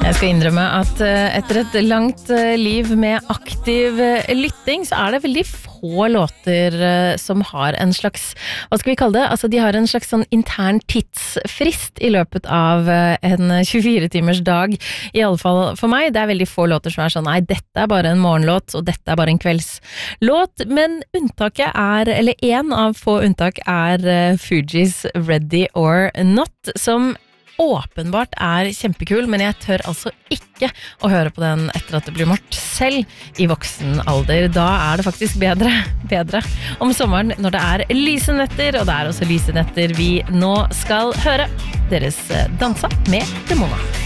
Jeg skal innrømme at etter et langt liv med aktiv lytting, så det veldig få låter som har en slags, hva skal vi kalle det? Altså, de har en slags sånn intern tidsfrist i løpet av en 24-timers dag. I alle fall for meg, det veldig få låter som sånn, nei, dette bare en morgenlåt, og dette bare en kveldslåt. Men unntaket eller en av få unntak Fugees Ready or Not, som åpenbart kjempekul, men jeg tør altså ikke å høre på den etter at det blir mørkt, selv i voksen alder. Da det faktisk bedre om sommeren når det lyse netter, og det også lyse netter vi nå skal høre. Deres dansa med Demona.